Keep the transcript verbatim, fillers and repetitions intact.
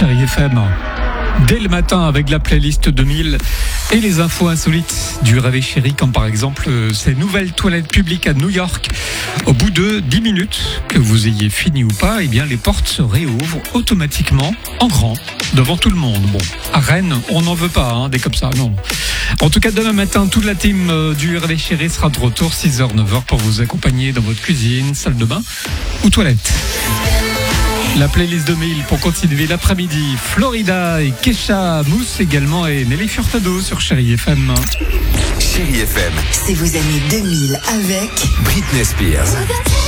Chérie F M. Dès le matin avec la playlist deux mille et les infos insolites du Réveil Chéri, comme par exemple ces nouvelles toilettes publiques à New York. Au bout de dix minutes, que vous ayez fini ou pas, eh bien les portes se réouvrent automatiquement en grand devant tout le monde. Bon, à Rennes, on n'en veut pas, hein, des comme ça, non. En tout cas, demain matin, toute la team euh, du Réveil Chéri sera de retour six heures neuf heures pour vous accompagner dans votre cuisine, salle de bain ou toilette. La playlist deux mille pour continuer l'après-midi. Florida et Kesha, Mousse également et Nelly Furtado sur Chérie F M. Chérie F M, C'est vos années deux mille avec Britney Spears.